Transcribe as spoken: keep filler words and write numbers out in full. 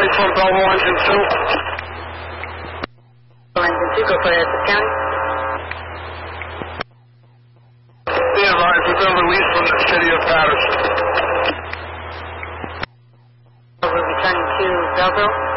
release from Belleville Engine two. Engine two, go for it, County. Be advised, we've been released from the city of Patterson. We're returning to Belleville.